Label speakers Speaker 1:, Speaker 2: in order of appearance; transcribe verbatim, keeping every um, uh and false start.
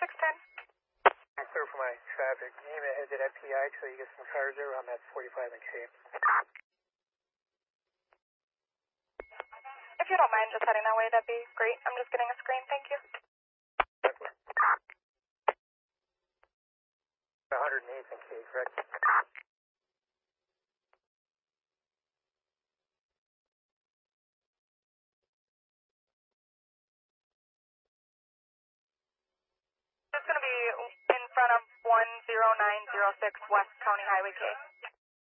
Speaker 1: six ten.
Speaker 2: Clear for my traffic. Aim ahead to that P I till you get some cars there. I'm at forty-five and K.
Speaker 1: If you don't mind just heading that way, that'd be great. I'm just getting a screen, thank you.
Speaker 2: one hundred eighth and K, correct?
Speaker 1: It's going to be in front of one zero nine zero six West County Highway K.